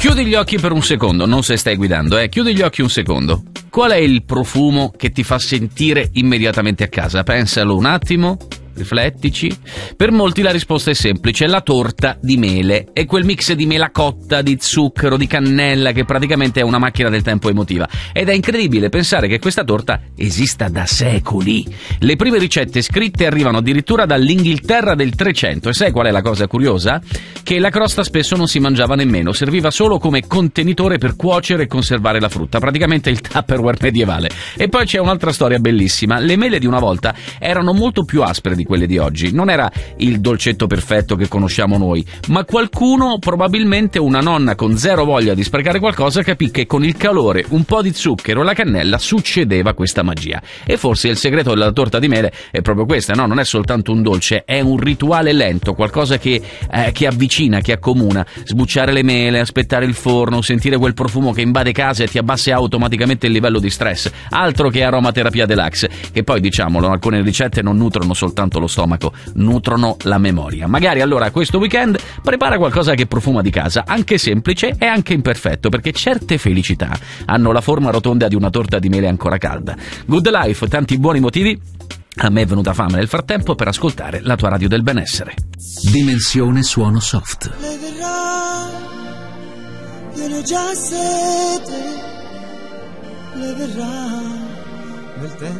Chiudi gli occhi per un secondo, non se stai guidando, chiudi gli occhi un secondo. Qual è il profumo che ti fa sentire immediatamente a casa? Pensalo un attimo, riflettici. Per molti la risposta è semplice: la torta di mele. È quel mix di mela cotta, di zucchero, di cannella, che praticamente è una macchina del tempo emotiva. Ed è incredibile pensare che questa torta esista da secoli. Le prime ricette scritte arrivano addirittura dall'Inghilterra del 300. E sai qual è la cosa curiosa? Che la crosta spesso non si mangiava nemmeno, serviva solo come contenitore per cuocere e conservare la frutta, praticamente il Tupperware medievale. E poi c'è un'altra storia bellissima: le mele di una volta erano molto più aspre di quelle di oggi. Non era il dolcetto perfetto che conosciamo noi, ma qualcuno, probabilmente una nonna con zero voglia di sprecare qualcosa, capì che con il calore, un po' di zucchero e la cannella succedeva questa magia. E forse il segreto della torta di mele è proprio questo, no? Non è soltanto un dolce, è un rituale lento, qualcosa che avvicina, che accomuna. Sbucciare le mele, aspettare il forno, sentire quel profumo che invade casa e ti abbassa automaticamente il livello di stress. Altro che aromaterapia deluxe, che poi, diciamolo, alcune ricette non nutrono soltanto lo stomaco, nutrono la memoria. Magari allora questo weekend prepara qualcosa che profuma di casa, anche semplice e anche imperfetto, perché certe felicità hanno la forma rotonda di una torta di mele ancora calda. Good life, tanti buoni motivi. A me è venuta fame nel frattempo per ascoltare la tua radio del benessere. Dimensione suono soft. Le verrà, io ne ho già sete, le verrà nel tempo.